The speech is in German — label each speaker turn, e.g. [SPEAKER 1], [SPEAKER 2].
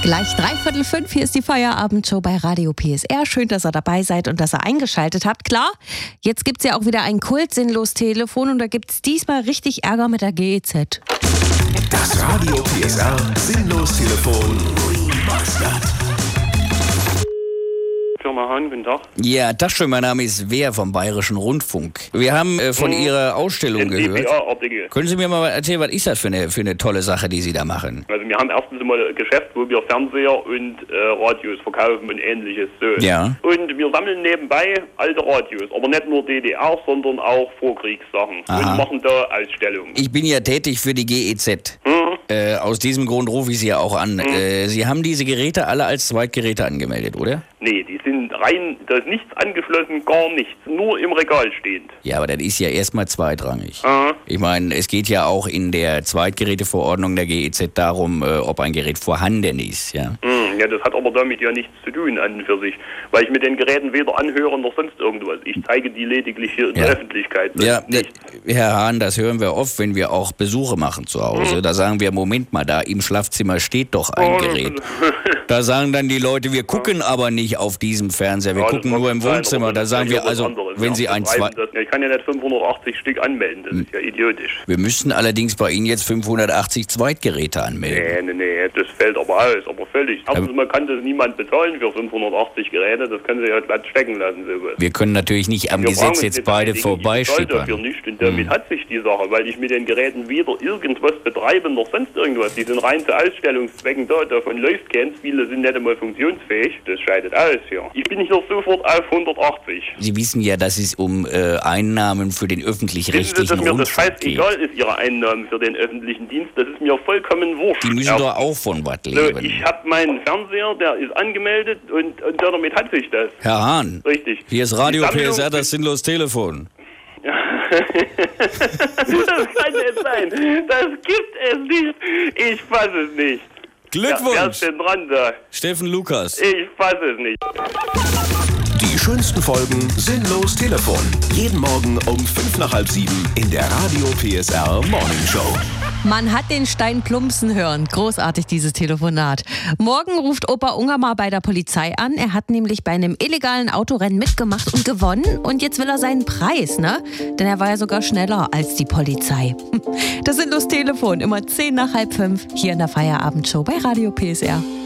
[SPEAKER 1] Gleich 4:45, hier ist die Feierabendshow bei Radio PSR. Schön, dass ihr dabei seid und dass ihr eingeschaltet habt. Klar, jetzt gibt es ja auch wieder ein Kult-Sinnlos-Telefon und da gibt es diesmal richtig Ärger mit der GEZ.
[SPEAKER 2] Das Radio PSR Sinnlos-Telefon Remastered.
[SPEAKER 3] Firma Hahn, guten Tag.
[SPEAKER 4] Ja, Tag, mein Name ist Wehr vom Bayerischen Rundfunk. Wir haben von Ihrer Ausstellung gehört.
[SPEAKER 3] DPA-Artikel.
[SPEAKER 4] Können Sie mir mal erzählen, was ist das für eine tolle Sache, die Sie da machen?
[SPEAKER 3] Also wir haben erstens mal ein Geschäft, wo wir Fernseher und Radios verkaufen und ähnliches. So.
[SPEAKER 4] Ja.
[SPEAKER 3] Und wir sammeln nebenbei alte Radios, aber nicht nur DDR, sondern auch Vorkriegssachen.
[SPEAKER 4] Aha.
[SPEAKER 3] Und machen da Ausstellungen.
[SPEAKER 4] Ich bin ja tätig für die GEZ. Aus diesem Grund rufe ich Sie ja auch an. Sie haben diese Geräte alle als Zweitgeräte angemeldet, oder?
[SPEAKER 3] Nee, die sind rein, da ist nichts angeschlossen, gar nichts. Nur im Regal stehend.
[SPEAKER 4] Ja, aber das ist ja erstmal zweitrangig.
[SPEAKER 3] Aha.
[SPEAKER 4] Ich meine, es geht ja auch in der Zweitgeräteverordnung der GEZ darum, ob ein Gerät vorhanden ist, ja.
[SPEAKER 3] Ja, das hat aber damit ja nichts zu tun an und für sich. Weil ich mit den Geräten weder anhöre noch sonst irgendwas. Ich zeige die lediglich hier in der Öffentlichkeit.
[SPEAKER 4] Ja, Herr Hahn, das hören wir oft, wenn wir auch Besuche machen zu Hause. Da sagen wir, Moment mal, da im Schlafzimmer steht doch ein Gerät. Da sagen dann die Leute, wir gucken aber nicht auf diesem Fernseher, wir gucken nur im Wohnzimmer. Da sagen wir, also, wenn Sie ein
[SPEAKER 3] ich kann ja nicht 580 Stück anmelden, das ist ja idiotisch.
[SPEAKER 4] Wir müssten allerdings bei Ihnen jetzt 580 Zweitgeräte anmelden.
[SPEAKER 3] Nee, das fällt aber aus, aber völlig. Erstens mal kann das niemand bezahlen für 580 Geräte, das können Sie ja glatt stecken lassen. Sowas.
[SPEAKER 4] Wir können natürlich nicht am Gesetz jetzt beide vorbeischippern.
[SPEAKER 3] Dafür nicht und damit hat sich die Sache, weil ich mit den Geräten weder irgendwas betreibe noch sonst irgendwas. Die sind rein zu Ausstellungszwecken da, davon läuft keins, viele sind nicht einmal funktionsfähig, das scheidet aus, ja. Ich bin hier sofort auf 180.
[SPEAKER 4] Sie wissen ja, dass es um Einnahmen für den öffentlich-rechtlichen
[SPEAKER 3] Rundfunk geht. Dass mir das scheißegal
[SPEAKER 4] geht.
[SPEAKER 3] ist, Ihre Einnahmen für den öffentlichen Dienst, das ist mir vollkommen wurscht.
[SPEAKER 4] Die müssen doch auch von was leben.
[SPEAKER 3] So, ich habe meinen Fernseher, der ist angemeldet und damit hat sich das.
[SPEAKER 4] Herr Hahn,
[SPEAKER 3] Richtig.
[SPEAKER 4] hier ist Radio PSR, das sinnlos Telefon.
[SPEAKER 3] Das kann nicht sein. Das gibt es nicht. Ich fasse es nicht.
[SPEAKER 4] Glückwunsch!
[SPEAKER 3] Ja, wer ist denn dran da?
[SPEAKER 4] Steffen Lukas.
[SPEAKER 3] Ich fasse es nicht.
[SPEAKER 2] Die schönsten Folgen Sinnlos Telefon. Jeden Morgen um 6:55 in der Radio PSR Morning Show.
[SPEAKER 1] Man hat den Stein plumpsen hören. Großartig, dieses Telefonat. Morgen ruft Opa Unger mal bei der Polizei an. Er hat nämlich bei einem illegalen Autorennen mitgemacht und gewonnen. Und jetzt will er seinen Preis, ne? Denn er war ja sogar schneller als die Polizei. Das Sinnlos Telefon, immer 5:10 hier in der Feierabendshow bei Radio PSR.